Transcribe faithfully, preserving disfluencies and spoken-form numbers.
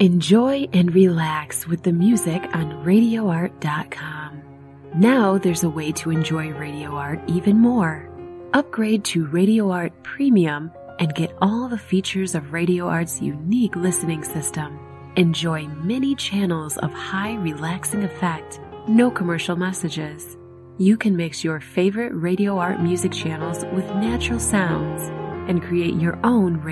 Enjoy and relax with the music on radio art dot com. Now there's a way to enjoy Radio Art even more. Upgrade to Radio Art Premium and get all the features of Radio Art's unique listening system. Enjoy many channels of high relaxing effect, no commercial messages. You can mix your favorite Radio Art music channels with natural sounds and create your own